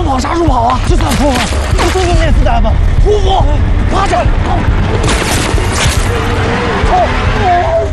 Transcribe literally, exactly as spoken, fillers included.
跑啥时候跑啊？这算扑吗？就是那次大夫，扑扑，趴着。哦哦。